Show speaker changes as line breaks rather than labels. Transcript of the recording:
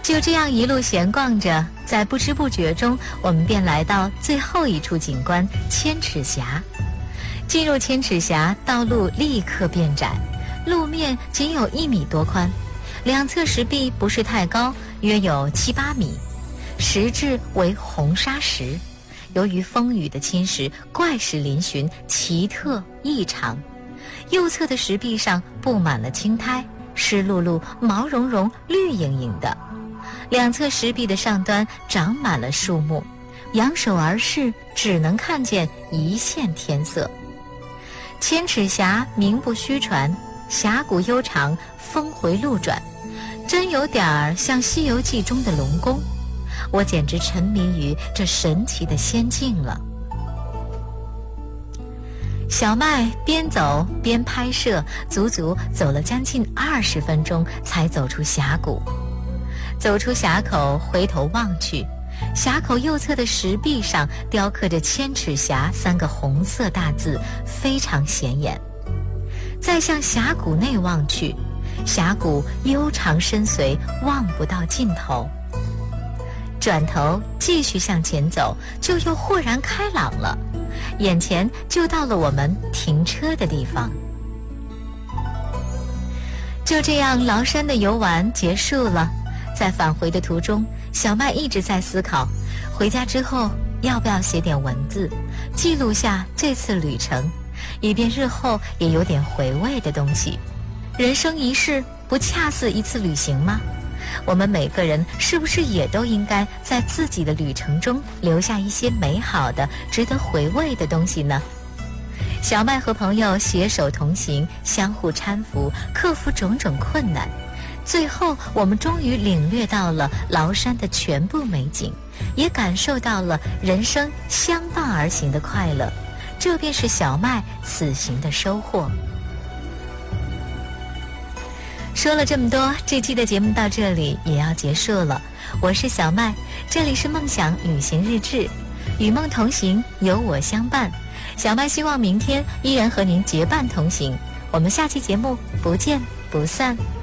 就这样一路闲逛着，在不知不觉中，我们便来到最后一处景观千尺峡。进入千尺峡，道路立刻变窄，路面仅有1米多宽，两侧石壁不是太高，约有7、8米，石质为红砂石，由于风雨的侵蚀，怪石嶙峋，奇特异常。右侧的石壁上布满了青苔，湿漉漉、毛茸茸、绿莹莹的。两侧石壁的上端长满了树木，仰首而视，只能看见一线天色。千尺峡名不虚传，峡谷悠长，峰回路转，真有点儿像《西游记》中的龙宫。我简直沉迷于这神奇的仙境了。小麦边走边拍摄，足足走了将近20分钟才走出峡谷。走出峡口，回头望去，峡口右侧的石壁上雕刻着千尺峡3个红色大字，非常显眼。再向峡谷内望去，峡谷悠长深邃，望不到尽头。转头继续向前走，就又豁然开朗了，眼前就到了我们停车的地方。就这样，崂山的游玩结束了。在返回的途中，小麦一直在思考，回家之后要不要写点文字，记录下这次旅程，以便日后也有点回味的东西。人生一世，不恰似一次旅行吗？我们每个人是不是也都应该在自己的旅程中留下一些美好的、值得回味的东西呢？小麦和朋友携手同行，相互搀扶，克服种种困难。最后，我们终于领略到了崂山的全部美景，也感受到了人生相伴而行的快乐。这便是小麦此行的收获。说了这么多，这期的节目到这里也要结束了。我是小麦，这里是梦想旅行日志，与梦同行，有我相伴。小麦希望明天依然和您结伴同行。我们下期节目不见不散。